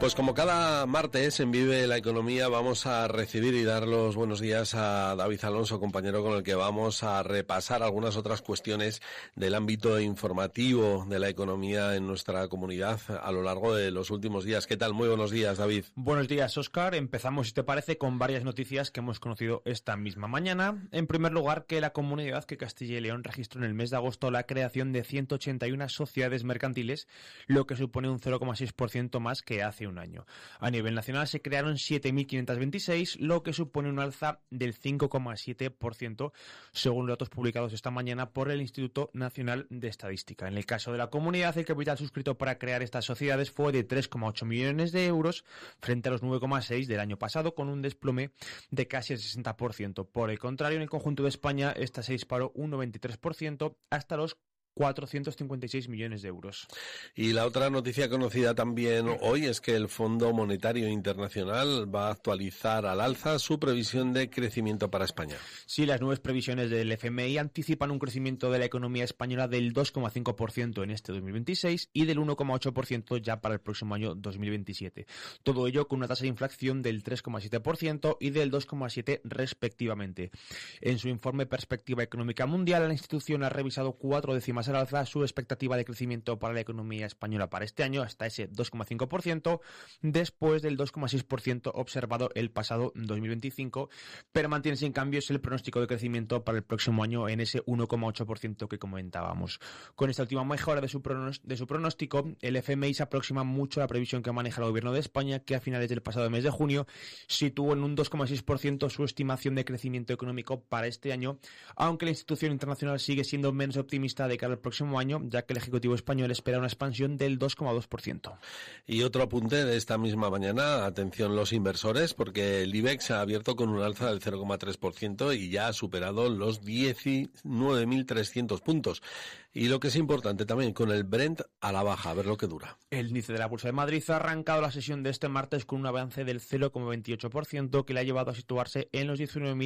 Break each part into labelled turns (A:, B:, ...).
A: Pues como cada martes en Vive la Economía vamos a recibir y dar los buenos días a David Alonso, compañero con el que vamos a repasar algunas otras cuestiones del ámbito informativo de la economía en nuestra comunidad a lo largo de los últimos días. ¿Qué tal? Muy buenos días, David.
B: Buenos días, Óscar. Empezamos, si te parece, con varias noticias que hemos conocido esta misma mañana. En primer lugar, que la comunidad que Castilla y León registró en el mes de agosto la creación de 181 sociedades mercantiles, lo que supone un 0,6% más que hace un año. A nivel nacional se crearon 7.526, lo que supone un alza del 5,7%, según los datos publicados esta mañana por el Instituto Nacional de Estadística. En el caso de la comunidad, el capital suscrito para crear estas sociedades fue de 3,8 millones de euros frente a los 9,6 del año pasado, con un desplome de casi el 60%. Por el contrario, en el conjunto de España, esta se disparó un 93% hasta los 456 millones de euros.
A: Y la otra noticia conocida también hoy es que el Fondo Monetario Internacional va a actualizar al alza su previsión de crecimiento para España.
B: Sí, las nuevas previsiones del FMI anticipan un crecimiento de la economía española del 2,5% en este 2026 y del 1,8% ya para el próximo año 2027. Todo ello con una tasa de inflación del 3,7% y del 2,7% respectivamente. En su informe Perspectiva Económica Mundial, la institución ha revisado 4 décimas al alza su expectativa de crecimiento para la economía española para este año hasta ese 2,5%, después del 2,6% observado el pasado 2025, pero mantiene sin cambios el pronóstico de crecimiento para el próximo año en ese 1,8% que comentábamos. Con esta última mejora de su pronóstico, el FMI se aproxima mucho a la previsión que maneja el Gobierno de España, que a finales del pasado mes de junio situó en un 2,6% su estimación de crecimiento económico para este año, aunque la institución internacional sigue siendo menos optimista de cara al próximo año, ya que el Ejecutivo español espera una expansión del 2,2%.
A: Y otro apunte de esta misma mañana, atención los inversores, porque el IBEX ha abierto con un alza del 0,3% y ya ha superado los 19.300 puntos. Y lo que es importante también, con el Brent a la baja, a ver lo que dura.
B: El índice de la Bolsa de Madrid ha arrancado la sesión de este martes con un avance del 0,28% que le ha llevado a situarse en los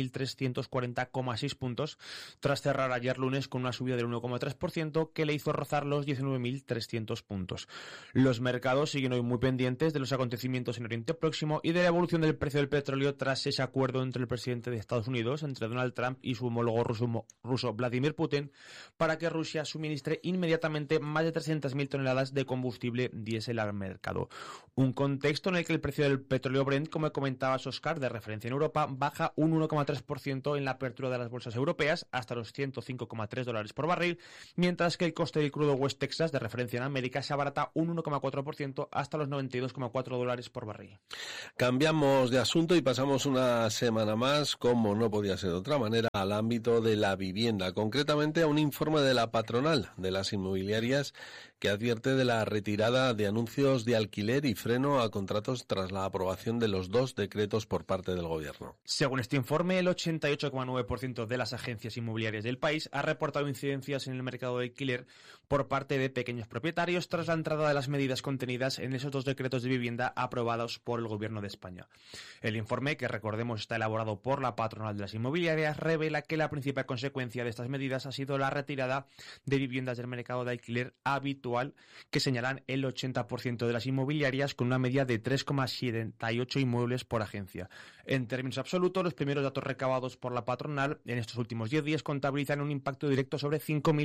B: 19.340,6 puntos, tras cerrar ayer lunes con una subida del 1,3%, que le hizo rozar los 19.300 puntos. Los mercados siguen hoy muy pendientes de los acontecimientos en Oriente Próximo y de la evolución del precio del petróleo tras ese acuerdo entre el presidente de Estados Unidos, entre Donald Trump y su homólogo ruso Vladimir Putin, para que Rusia suministre inmediatamente más de 300.000 toneladas de combustible diésel al mercado. Un contexto en el que el precio del petróleo Brent, como comentabas, Óscar, de referencia en Europa, baja un 1,3% en la apertura de las bolsas europeas hasta los $105,3 por barril, mientras que el coste del crudo West Texas, de referencia en América, se abarata un 1,4% hasta los $92,4 por barril.
A: Cambiamos de asunto y pasamos una semana más, como no podía ser de otra manera, al ámbito de la vivienda, concretamente a un informe de la patronal de las inmobiliarias que advierte de la retirada de anuncios de alquiler y freno a contratos tras la aprobación de los 2 decretos por parte del Gobierno.
B: Según este informe, el 88,9% de las agencias inmobiliarias del país ha reportado incidencias en el mercado de alquiler por parte de pequeños propietarios tras la entrada de las medidas contenidas en esos 2 decretos de vivienda aprobados por el Gobierno de España. El informe, que recordemos está elaborado por la patronal de las inmobiliarias, revela que la principal consecuencia de estas medidas ha sido la retirada de viviendas del mercado de alquiler habitual, que señalan el 80% de las inmobiliarias, con una media de 3,78 inmuebles por agencia. En términos absolutos, los primeros datos recabados por la patronal en estos últimos 10 días contabilizan un impacto directo sobre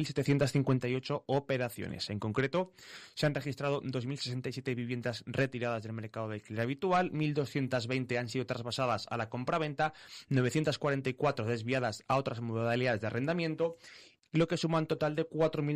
B: 5.758 operaciones. En concreto, se han registrado 2.067 viviendas retiradas del mercado de alquiler habitual, 1.220 han sido traspasadas a la compraventa, 944 desviadas a otras modalidades de arrendamiento, lo que suma un total de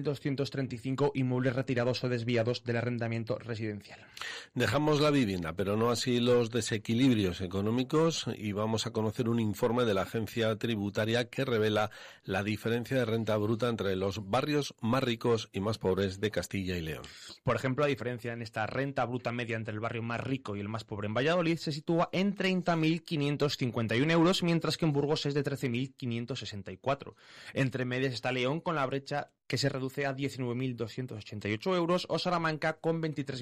B: 4.235 inmuebles retirados o desviados del arrendamiento residencial.
A: Dejamos la vivienda, pero no así los desequilibrios económicos, y vamos a conocer un informe de la agencia tributaria que revela la diferencia de renta bruta entre los barrios más ricos y más pobres de Castilla y León.
B: Por ejemplo, la diferencia en esta renta bruta media entre el barrio más rico y el más pobre en Valladolid se sitúa en 30.551 euros, mientras que en Burgos es de 13.564. Entre medias está León con la brecha que se reduce a 19.288 euros, o Salamanca con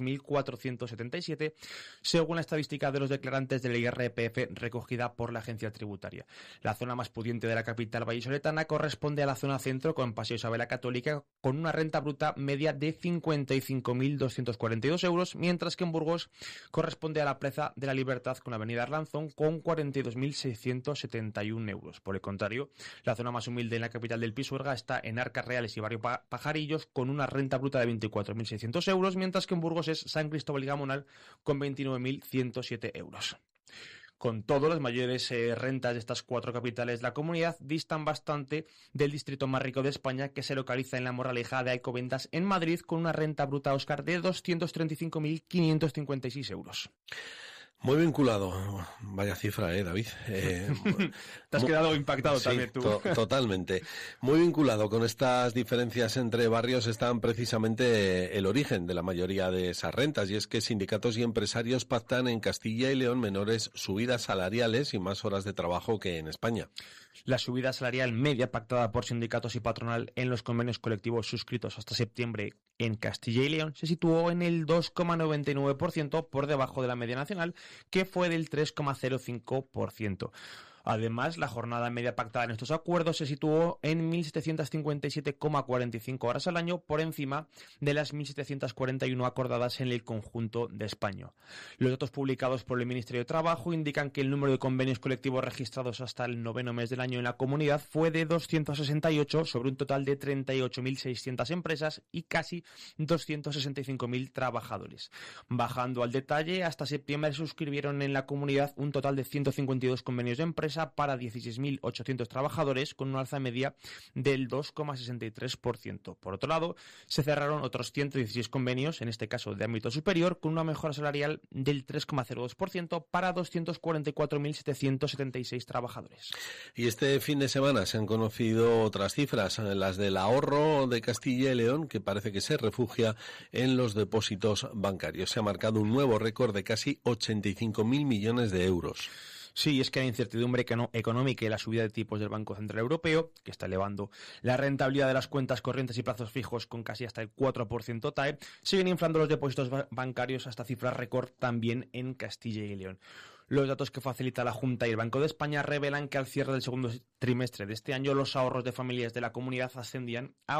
B: 23.477, según la estadística de los declarantes del IRPF recogida por la agencia tributaria. La zona más pudiente de la capital vallisoletana corresponde a la zona centro, con Paseo Isabel la Católica, con una renta bruta media de 55.242 euros, mientras que en Burgos corresponde a la Plaza de la Libertad con la avenida Arlanzón con 42.671 euros. Por el contrario, la zona más humilde en la capital del Pisuerga está en Arcas Reales y Barrio Pajarillos, con una renta bruta de 24.600 euros, mientras que en Burgos es San Cristóbal y Gamonal con 29.107 euros. Con todo, las mayores rentas de estas 4 capitales de la comunidad distan bastante del distrito más rico de España, que se localiza en la Moraleja de Alcobendas, en Madrid, con una renta bruta, Óscar, de 235.556 euros.
A: Muy vinculado, vaya cifra, David.
B: Te has quedado impactado también tú.
A: Totalmente. Muy vinculado con estas diferencias entre barrios están precisamente el origen de la mayoría de esas rentas, y es que sindicatos y empresarios pactan en Castilla y León menores subidas salariales y más horas de trabajo que en España.
B: La subida salarial media pactada por sindicatos y patronal en los convenios colectivos suscritos hasta septiembre en Castilla y León se situó en el 2,99%, por debajo de la media nacional, que fue del 3,05%. Además, la jornada media pactada en estos acuerdos se situó en 1.757,45 horas al año, por encima de las 1.741 acordadas en el conjunto de España. Los datos publicados por el Ministerio de Trabajo indican que el número de convenios colectivos registrados hasta el 9º mes del año en la comunidad fue de 268 sobre un total de 38.600 empresas y casi 265.000 trabajadores. Bajando al detalle, hasta septiembre se suscribieron en la comunidad un total de 152 convenios de empresa para 16.800 trabajadores, con una alza media del 2,63%. Por otro lado, se cerraron otros 116 convenios, en este caso de ámbito superior, con una mejora salarial del 3,02% para 244.776 trabajadores.
A: Y este fin de semana se han conocido otras cifras, las del ahorro de Castilla y León, que parece que se refugia en los depósitos bancarios. Se ha marcado un nuevo récord de casi 85.000 millones de euros.
B: Sí, es que la incertidumbre económica y la subida de tipos del Banco Central Europeo, que está elevando la rentabilidad de las cuentas corrientes y plazos fijos con casi hasta el 4% TAE, siguen inflando los depósitos bancarios hasta cifras récord también en Castilla y León. Los datos que facilita la Junta y el Banco de España revelan que al cierre del segundo trimestre de este año los ahorros de familias de la comunidad ascendían a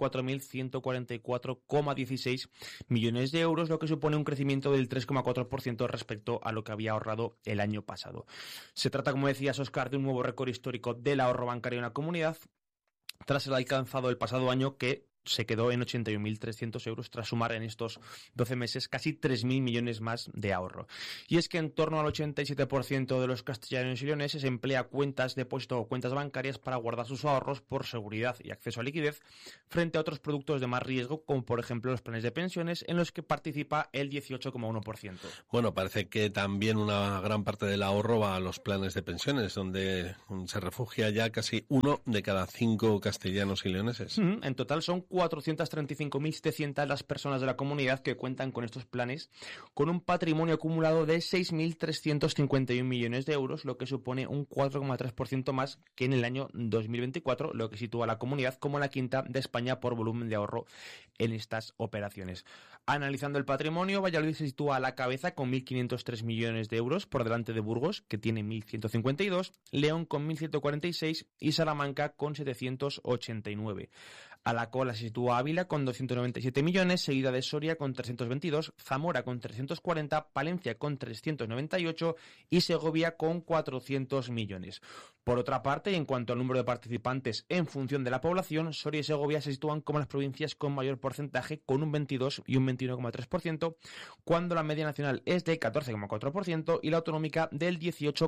B: 84.144,16 millones de euros, lo que supone un crecimiento del 3,4% respecto a lo que había ahorrado el año pasado. Se trata, como decías, Óscar, de un nuevo récord histórico del ahorro bancario en la comunidad, tras el alcanzado el pasado año, que se quedó en 81.300 euros tras sumar en estos 12 meses casi 3.000 millones más de ahorro. Y es que en torno al 87% de los castellanos y leoneses emplea cuentas de depósito o cuentas bancarias para guardar sus ahorros por seguridad y acceso a liquidez, frente a otros productos de más riesgo, como por ejemplo los planes de pensiones, en los que participa el 18,1%.
A: Bueno, parece que también una gran parte del ahorro va a los planes de pensiones, donde se refugia ya casi 1 de cada 5 castellanos y leoneses.
B: En total son 435.700 las personas de la comunidad que cuentan con estos planes, con un patrimonio acumulado de 6.351 millones de euros, lo que supone un 4,3% más que en el año 2024, lo que sitúa a la comunidad como la quinta de España por volumen de ahorro en estas operaciones. Analizando el patrimonio, Valladolid se sitúa a la cabeza con 1.503 millones de euros, por delante de Burgos, que tiene 1.152, León con 1.146 y Salamanca con 789. A la cola se sitúa Ávila con 297 millones, seguida de Soria con 322, Zamora con 340, Palencia con 398 y Segovia con 400 millones. Por otra parte, en cuanto al número de participantes en función de la población, Soria y Segovia se sitúan como las provincias con mayor porcentaje, con un 22 y un 21,3%, cuando la media nacional es de 14,4% y la autonómica del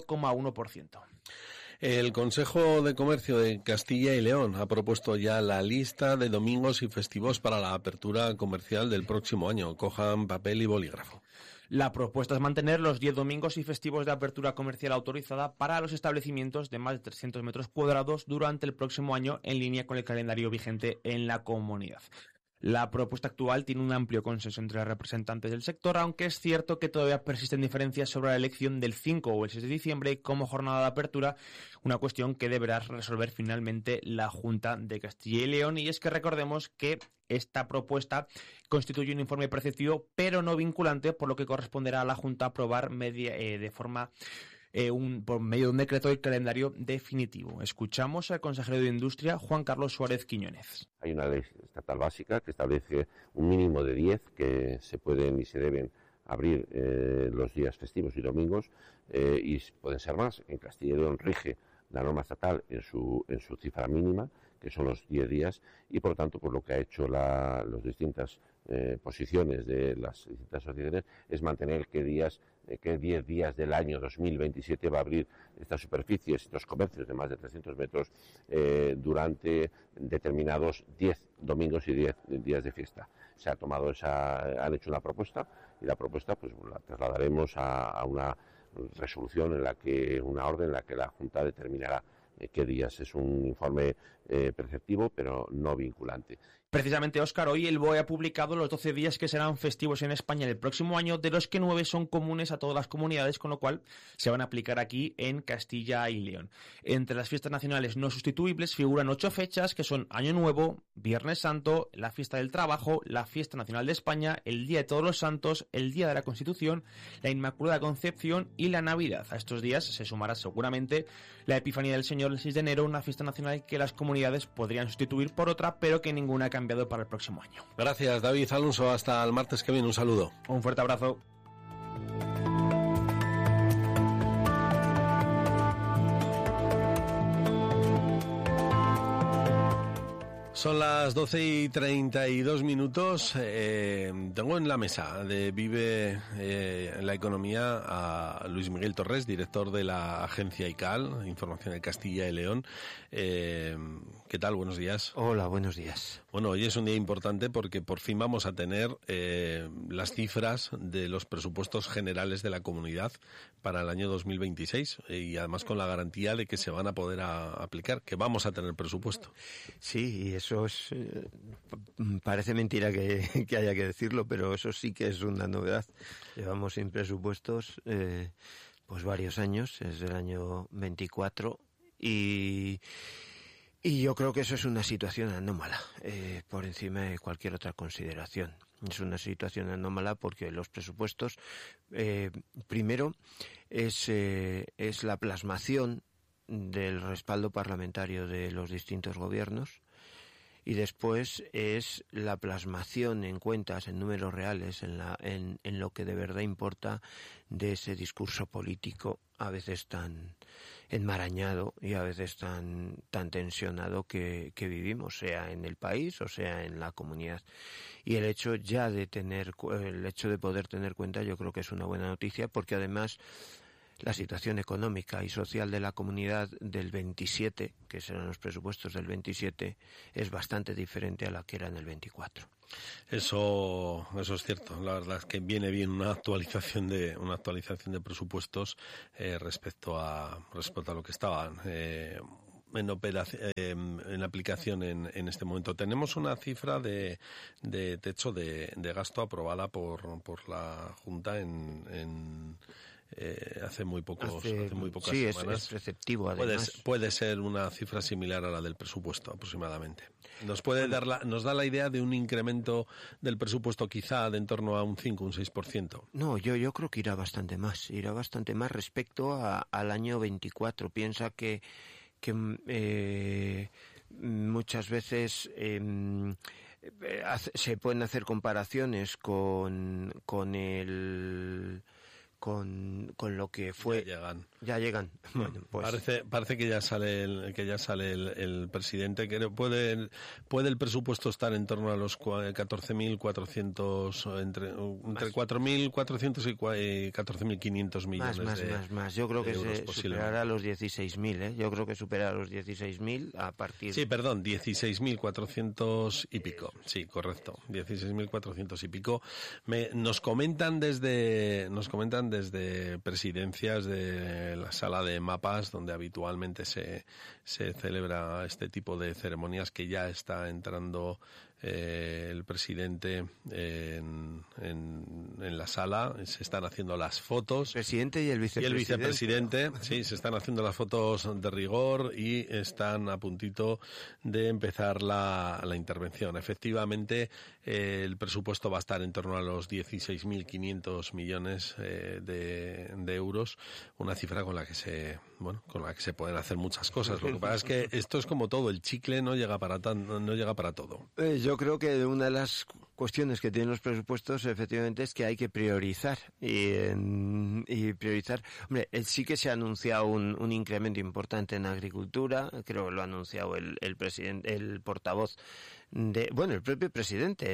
B: 18,1%.
A: El Consejo de Comercio de Castilla y León ha propuesto ya la lista de domingos y festivos para la apertura comercial del próximo año. Cojan papel y bolígrafo.
B: La propuesta es mantener los 10 domingos y festivos de apertura comercial autorizada para los establecimientos de más de 300 metros cuadrados durante el próximo año, en línea con el calendario vigente en la comunidad. La propuesta actual tiene un amplio consenso entre los representantes del sector, aunque es cierto que todavía persisten diferencias sobre la elección del 5 o el 6 de diciembre como jornada de apertura, una cuestión que deberá resolver finalmente la Junta de Castilla y León. Y es que recordemos que esta propuesta constituye un informe preceptivo pero no vinculante, por lo que corresponderá a la Junta aprobar por medio de un decreto el calendario definitivo. Escuchamos al consejero de Industria, Juan Carlos Suárez Quiñónez.
C: Hay una ley estatal básica que establece un mínimo de 10 que se pueden y se deben abrir los días festivos y domingos, y pueden ser más. En Castilla y León rige la norma estatal en su cifra mínima, que son los 10 días, y por lo tanto, por lo que ha hecho las distintas posiciones de las distintas asociaciones es mantener que 10 días del año 2027 va a abrir estas superficies, estos comercios de más de 300 metros durante determinados 10 domingos y 10 días de fiesta. Se ha tomado han hecho una propuesta, y la propuesta pues la trasladaremos a una resolución una orden en la que la Junta determinará qué días. Es un informe preceptivo pero no vinculante.
B: Precisamente, Óscar, hoy el BOE ha publicado los 12 días que serán festivos en España el próximo año, de los que 9 son comunes a todas las comunidades, con lo cual se van a aplicar aquí en Castilla y León. Entre las fiestas nacionales no sustituibles figuran 8 fechas, que son Año Nuevo, Viernes Santo, la Fiesta del Trabajo, la Fiesta Nacional de España, el Día de Todos los Santos, el Día de la Constitución, la Inmaculada Concepción y la Navidad. A estos días se sumará seguramente la Epifanía del Señor el 6 de enero, una fiesta nacional que las comunidades podrían sustituir por otra, pero que ninguna ha cambiado para el próximo año.
A: Gracias, David Alonso. Hasta el martes que viene. Un saludo.
B: Un fuerte abrazo.
A: Son las 12:32. Tengo en la mesa de Vive la Economía a Luis Miguel Torres, director de la agencia ICAL, Información de Castilla y León. ¿Qué tal? Buenos días.
D: Hola, buenos días.
A: Bueno, hoy es un día importante porque por fin vamos a tener las cifras de los presupuestos generales de la comunidad para el año 2026 y además con la garantía de que se van a poder aplicar, que vamos a tener presupuesto.
D: Sí, y eso es, parece mentira que haya que decirlo, pero eso sí que es una novedad. Llevamos sin presupuestos pues varios años, desde el año 24, y yo creo que eso es una situación anómala, por encima de cualquier otra consideración. Es una situación anómala porque los presupuestos, primero, es la plasmación del respaldo parlamentario de los distintos gobiernos, y después es la plasmación en cuentas, en números reales, en lo que de verdad importa de ese discurso político, a veces tan enmarañado y a veces tan tensionado que vivimos, sea en el país o sea en la comunidad. Y el hecho de poder tener cuenta, yo creo que es una buena noticia, porque además la situación económica y social de la comunidad del 27, que serán los presupuestos del 27, es bastante diferente a la que era en el 24.
A: Eso es cierto. La verdad es que viene bien una actualización de presupuestos respecto a lo que estaban en aplicación en este momento. Tenemos una cifra de techo de gasto aprobada por la Junta hace muy pocas semanas.
D: Sí, es preceptivo, además.
A: Puede ser una cifra similar a la del presupuesto, aproximadamente. Nos da la idea de un incremento del presupuesto quizá de en torno a un 5, un 6%.
D: No, yo creo que irá bastante más respecto al año 24. Piensa que muchas veces se pueden hacer comparaciones con lo que fue. Ya llegan. Bueno, pues
A: parece que ya sale el presidente. Que puede el presupuesto estar en torno a los 4.400, entre 4.400 y 4.500 millones
D: más. Yo creo que se superará los 16.000, Yo creo que superará los 16.000 a partir.
A: Sí, perdón, 16.400 y pico. Sí, correcto. 16.400 y pico. Nos comentan desde presidencias de la sala de mapas, donde habitualmente se celebra este tipo de ceremonias, que ya está entrando el presidente en la sala, se están haciendo las fotos.
D: El presidente y el vicepresidente.
A: Y el vicepresidente, sí, se están haciendo las fotos de rigor y están a puntito de empezar la intervención. Efectivamente, el presupuesto va a estar en torno a los 16.500 millones de euros, una cifra con la que se pueden hacer muchas cosas. Lo que pasa es que esto es como todo, el chicle no llega para todo.
D: Yo creo que una de las cuestiones que tienen los presupuestos efectivamente es que hay que priorizar y priorizar. Hombre, sí que se ha anunciado un incremento importante en agricultura, creo que lo ha anunciado el presidente, el portavoz el propio presidente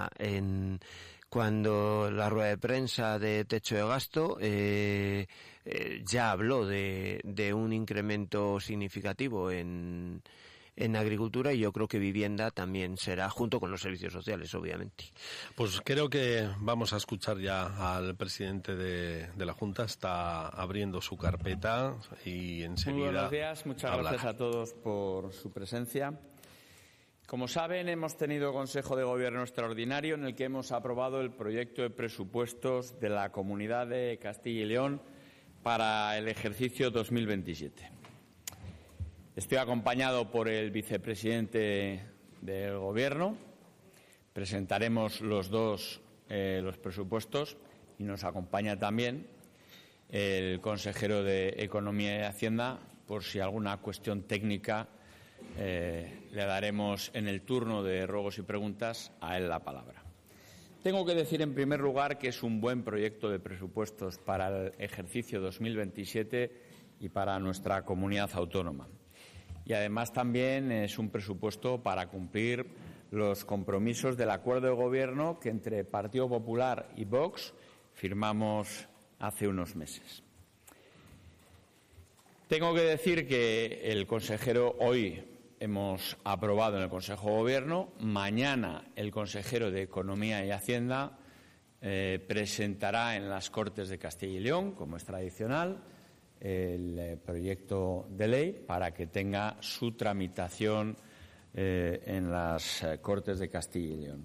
D: cuando la rueda de prensa de techo de gasto ya habló de un incremento significativo en agricultura, y yo creo que vivienda también será, junto con los servicios sociales, obviamente.
A: Pues creo que vamos a escuchar ya al presidente de la Junta. Está abriendo su carpeta y enseguida.
E: Muy buenos días, muchas gracias a todos por su presencia. Como saben, hemos tenido Consejo de Gobierno extraordinario en el que hemos aprobado el proyecto de presupuestos de la Comunidad de Castilla y León para el ejercicio 2027. Estoy acompañado por el vicepresidente del Gobierno. Presentaremos los dos los presupuestos, y nos acompaña también el consejero de Economía y Hacienda, por si alguna cuestión técnica le daremos en el turno de ruegos y preguntas a él la palabra. Tengo que decir en primer lugar que es un buen proyecto de presupuestos para el ejercicio 2027 y para nuestra comunidad autónoma. Y además también es un presupuesto para cumplir los compromisos del acuerdo de gobierno que entre Partido Popular y Vox firmamos hace unos meses. Tengo que decir que el consejero hoy hemos aprobado en el Consejo de Gobierno. Mañana el consejero de Economía y Hacienda presentará en las Cortes de Castilla y León, como es tradicional, el proyecto de ley para que tenga su tramitación en las Cortes de Castilla y León.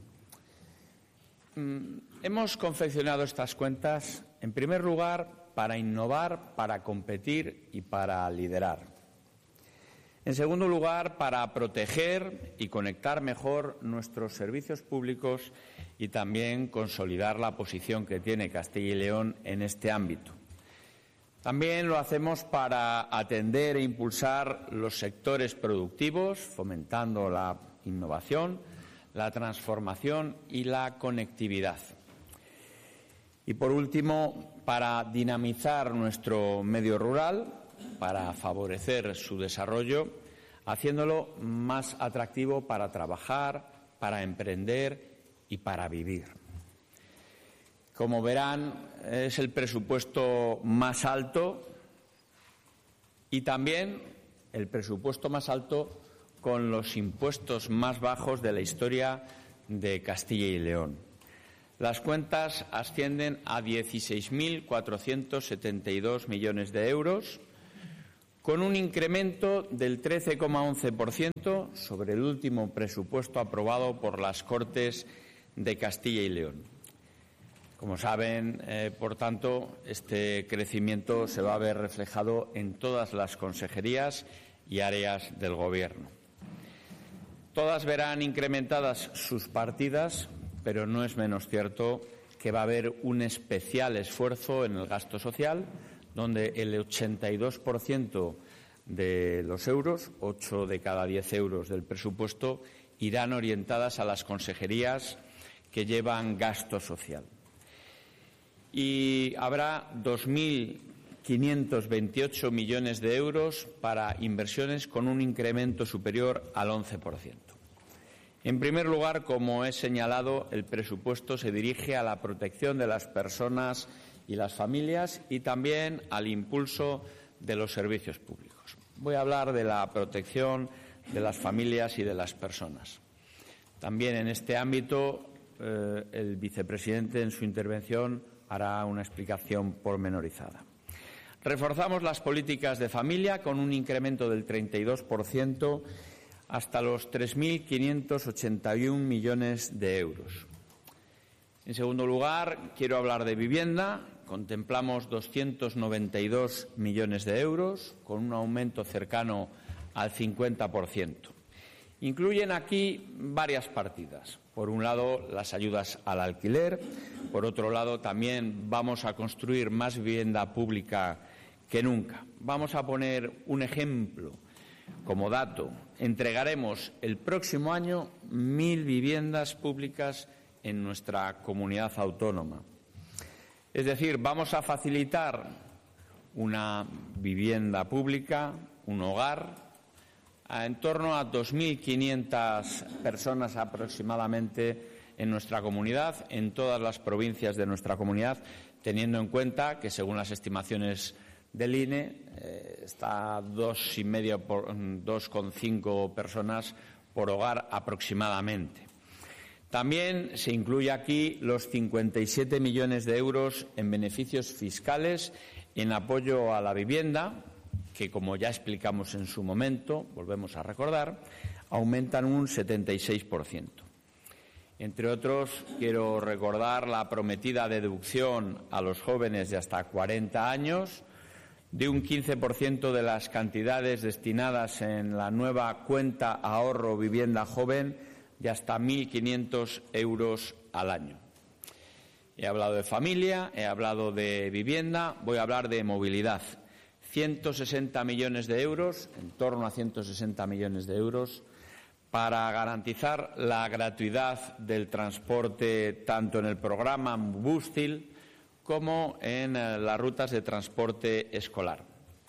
E: Hemos confeccionado estas cuentas, en primer lugar, para innovar, para competir y para liderar. En segundo lugar, para proteger y conectar mejor nuestros servicios públicos y también consolidar la posición que tiene Castilla y León en este ámbito. También lo hacemos para atender e impulsar los sectores productivos, fomentando la innovación, la transformación y la conectividad. Y, por último, para dinamizar nuestro medio rural, para favorecer su desarrollo, haciéndolo más atractivo para trabajar, para emprender y para vivir. Como verán, es el presupuesto más alto y también el presupuesto más alto con los impuestos más bajos de la historia de Castilla y León. Las cuentas ascienden a 16.472 millones de euros, con un incremento del 13,11% sobre el último presupuesto aprobado por las Cortes de Castilla y León. Como saben, por tanto, este crecimiento se va a ver reflejado en todas las consejerías y áreas del Gobierno. Todas verán incrementadas sus partidas, pero no es menos cierto que va a haber un especial esfuerzo en el gasto social, donde el 82% de los euros, 8 de cada 10 euros del presupuesto, irán orientadas a las consejerías que llevan gasto social. Y habrá 2.528 millones de euros para inversiones con un incremento superior al 11%. En primer lugar, como he señalado, el presupuesto se dirige a la protección de las personas y las familias y también al impulso de los servicios públicos. Voy a hablar de la protección de las familias y de las personas. También en este ámbito, el vicepresidente en su intervención hará una explicación pormenorizada. Reforzamos las políticas de familia con un incremento del 32% hasta los 3.581 millones de euros. En segundo lugar, quiero hablar de vivienda. Contemplamos 292 millones de euros, con un aumento cercano al 50%. Incluyen aquí varias partidas. Por un lado, las ayudas al alquiler. Por otro lado, también vamos a construir más vivienda pública que nunca. Vamos a poner un ejemplo como dato. Entregaremos el próximo año 1.000 viviendas públicas en nuestra comunidad autónoma. Es decir, vamos a facilitar una vivienda pública, un hogar, en torno a 2.500 personas aproximadamente en nuestra comunidad, en todas las provincias de nuestra comunidad, teniendo en cuenta que, según las estimaciones del INE, está 2,5 personas por hogar aproximadamente. También se incluye aquí los 57 millones de euros en beneficios fiscales en apoyo a la vivienda, que, como ya explicamos en su momento, volvemos a recordar, aumentan un 76%. Entre otros, quiero recordar la prometida deducción a los jóvenes de hasta 40 años de un 15% de las cantidades destinadas en la nueva cuenta ahorro vivienda joven de hasta 1.500 euros al año. He hablado de familia, he hablado de vivienda, voy a hablar de movilidad. 160 millones de euros, en torno a 160 millones de euros, para garantizar la gratuidad del transporte tanto en el programa Bustil como en las rutas de transporte escolar.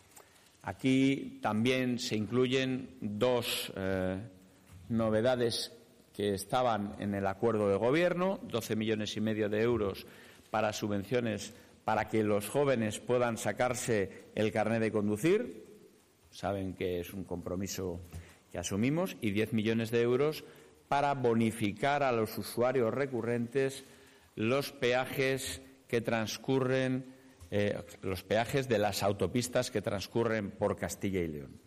E: Aquí también se incluyen dos novedades que estaban en el acuerdo de gobierno: 12,5 millones de euros para subvenciones para que los jóvenes puedan sacarse el carné de conducir. Saben que es un compromiso que asumimos, y 10 millones de euros para bonificar a los usuarios recurrentes los peajes que transcurren, los peajes de las autopistas que transcurren por Castilla y León.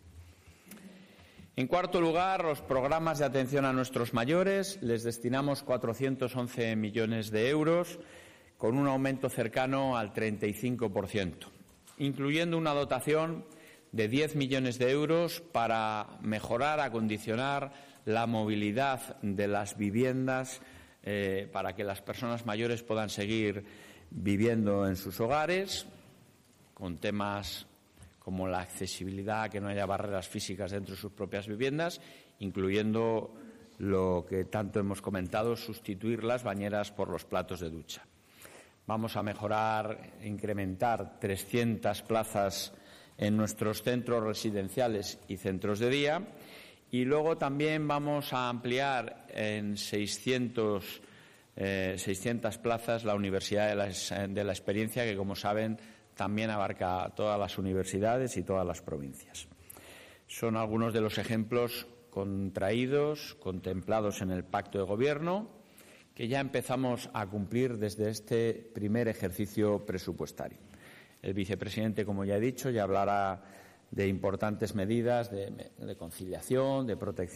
E: En cuarto lugar, los programas de atención a nuestros mayores. Les destinamos 411 millones de euros, con un aumento cercano al 35%, incluyendo una dotación de 10 millones de euros para mejorar, acondicionar la movilidad de las viviendas, para que las personas mayores puedan seguir viviendo en sus hogares, con temas como la accesibilidad, que no haya barreras físicas dentro de sus propias viviendas, incluyendo lo que tanto hemos comentado, sustituir las bañeras por los platos de ducha. Vamos a mejorar, incrementar 300 plazas en nuestros centros residenciales y centros de día, y luego también vamos a ampliar en 600 plazas la Universidad de la Experiencia, que, como saben, también abarca todas las universidades y todas las provincias. Son algunos de los ejemplos contemplados en el Pacto de Gobierno, que ya empezamos a cumplir desde este primer ejercicio presupuestario. El vicepresidente, como ya he dicho, ya hablará de importantes medidas de conciliación, de protección